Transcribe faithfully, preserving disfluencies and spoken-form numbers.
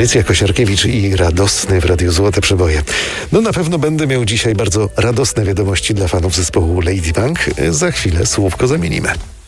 Patrycja Kosiarkiewicz i radosny w Radiu Złote Przeboje. No na pewno będę miał dzisiaj bardzo radosne wiadomości dla fanów zespołu Ladybug. Za chwilę słówko zamienimy.